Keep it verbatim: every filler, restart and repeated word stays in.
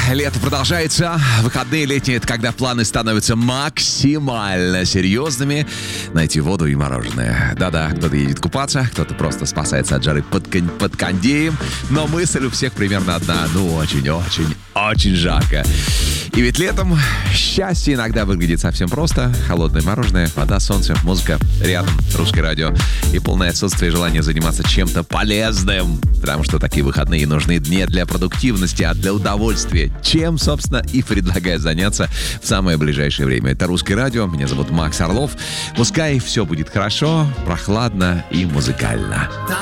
лето продолжается. Выходные летние — это когда планы становятся максимально серьезными. Найти воду и мороженое. Да-да, кто-то едет купаться, кто-то просто спасается от жары под, кон- под кондеем. Но мысль у всех примерно одна. Ну, очень-очень, очень жарко. И ведь летом счастье иногда выглядит совсем просто. Холодное мороженое, вода, солнце, музыка, рядом русское радио и полное отсутствие желания заниматься чем-то полезным. Потому что такие выходные нужны не для продуктивности, а для удовольствия. Чем, собственно, и предлагаю заняться в самое ближайшее время. Это русское радио. Меня зовут Макс Орлов. Пускай все будет хорошо, прохладно и музыкально.